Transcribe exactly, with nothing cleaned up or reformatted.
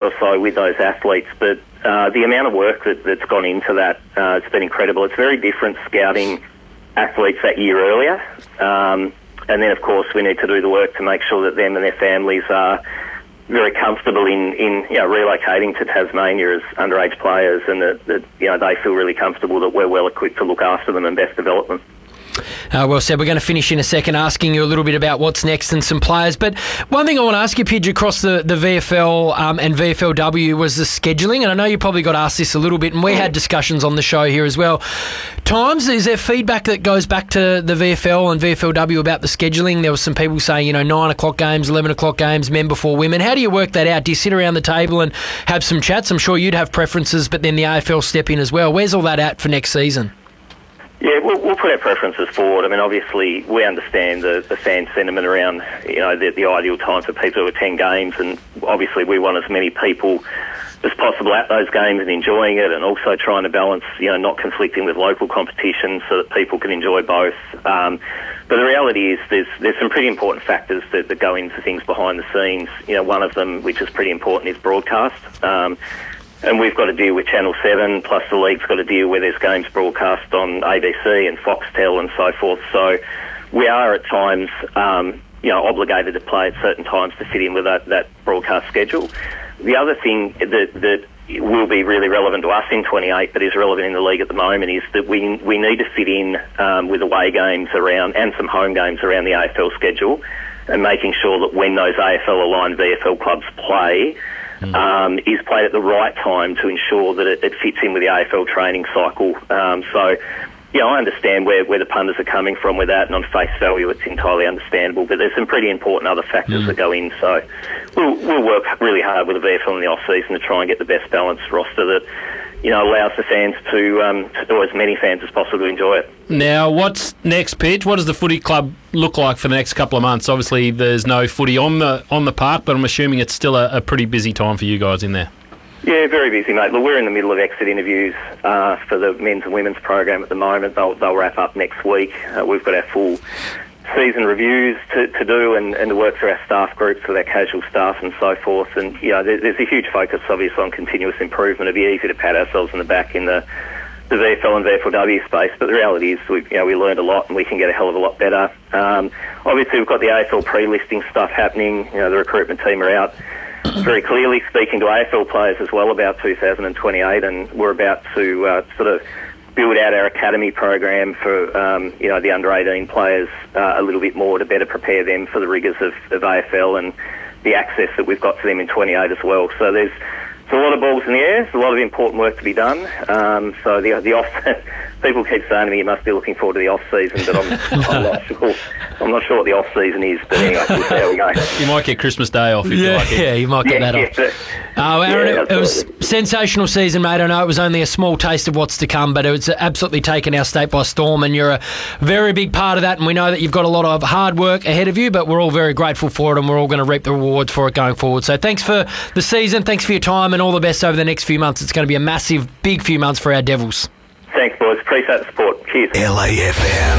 or so with those athletes, but uh, the amount of work that, that's gone into that, uh, it's been incredible. It's very different scouting athletes that year earlier. Um, and then, of course, we need to do the work to make sure that them and their families are very comfortable in, in you know, relocating to Tasmania as underage players, and that, that you know, they feel really comfortable that we're well equipped to look after them and best develop them. Uh, well said. We're going to finish in a second asking you a little bit about what's next and some players. But one thing I want to ask you, Pidge, across the, the V F L um, and V F L W was the scheduling. And I know you probably got asked this a little bit, and we had discussions on the show here as well. Times, is there feedback that goes back to the V F L and V F L W about the scheduling? There was some people saying, you know, nine o'clock games, eleven o'clock games, men before women. How do you work that out? Do you sit around the table and have some chats? I'm sure you'd have preferences, but then the A F L step in as well. Where's all that at for next season? Yeah, we'll, we'll put our preferences forward. I mean, obviously, we understand the, the fan sentiment around, you know, the, the ideal time for people to attend games, and obviously we want as many people as possible at those games and enjoying it, and also trying to balance, you know, not conflicting with local competition so that people can enjoy both. Um, but the reality is there's there's some pretty important factors that, that go into things behind the scenes. You know, one of them, which is pretty important, is broadcast. Um, And we've got to deal with Channel seven, plus the league's got to deal with there's games broadcast on A B C and Foxtel and so forth. So we are at times, um, you know, obligated to play at certain times to fit in with that, that broadcast schedule. The other thing that, that will be really relevant to us in twenty-eight, but is relevant in the league at the moment, is that we we need to fit in um, with away games around and some home games around the A F L schedule, and making sure that when those A F L-aligned V F L clubs play, Um, is played at the right time to ensure that it, it fits in with the A F L training cycle. Um, so, you know, I understand where, where the punters are coming from with that, and on face value it's entirely understandable, but there's some pretty important other factors mm. that go in. So we'll, we'll work really hard with the V F L in the off-season to try and get the best balanced roster that, you know, allows the fans to, um, to, or as many fans as possible, to enjoy it. Now, what's next, Pidge? What does the footy club look like for the next couple of months? Obviously, there's no footy on the on the park, but I'm assuming it's still a, a pretty busy time for you guys in there. Yeah, very busy, mate. Look, we're in the middle of exit interviews uh, for the men's and women's program at the moment. They'll, they'll wrap up next week. Uh, we've got our full season reviews to, to do, and, and to work through our staff groups with our casual staff and so forth. And, you know, there, there's a huge focus, obviously, on continuous improvement. It'd be easy to pat ourselves on the back in the, the V F L and V F L W space, but the reality is, we, you know, we learned a lot and we can get a hell of a lot better. Um, obviously, we've got the A F L pre-listing stuff happening. You know, the recruitment team are out very clearly speaking to A F L players as well about two thousand twenty-eight, and we're about to uh, sort of build out our academy program for, um, you know, the under eighteen players uh, a little bit more to better prepare them for the rigours of, of A F L and the access that we've got to them in twenty-eight as well. So there's, there's a lot of balls in the air. There's a lot of important work to be done. Um, so the the off people keep saying to me, you must be looking forward to the off season, but I'm, I'm not sure. I'm not sure what the off season is. But anyway, we'll see how we go. You might get Christmas Day off if yeah, you like it. Yeah, you might get yeah, that yeah, off. but, Oh, Aaron, yeah, it, it was sensational season, mate. I know it was only a small taste of what's to come, but it's absolutely taken our state by storm, and you're a very big part of that, and we know that you've got a lot of hard work ahead of you, but we're all very grateful for it, and we're all going to reap the rewards for it going forward. So thanks for the season, thanks for your time, and all the best over the next few months. It's going to be a massive, big few months for our Devils. Thanks, boys. Appreciate the support. Cheers. L A F M.